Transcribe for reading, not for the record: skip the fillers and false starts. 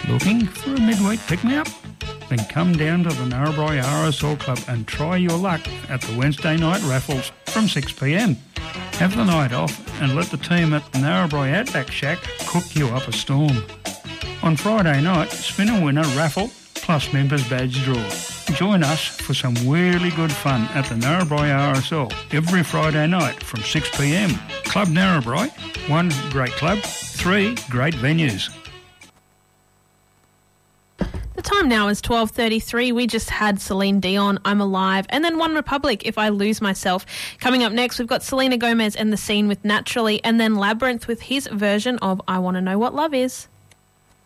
Looking for a midweek pick-me-up? Then come down to the Narrabri RSL Club and try your luck at the Wednesday night raffles from 6pm. Have the night off and let the team at the Narrabri Outback Shack cook you up a storm. On Friday night, spin a winner raffle plus members badge draw. Join us for some really good fun at the Narrabri RSL every Friday night from 6pm. Club Narrabri, 1 great club, 3 great venues. The time now is 12:33. We just had Celine Dion, I'm Alive, and then One Republic, If I Lose Myself. Coming up next, we've got Selena Gomez and The Scene with Naturally, and then Labyrinth with his version of I Want to Know What Love Is.